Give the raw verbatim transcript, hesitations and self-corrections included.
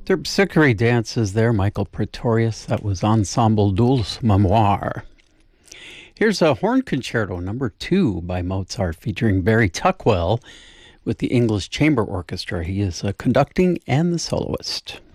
Terpsichore dances there, Michael Pretorius. That was Ensemble Dulce Memoir. Here's a horn concerto number two by Mozart featuring Barry Tuckwell with the English Chamber Orchestra. He is a conducting and the soloist.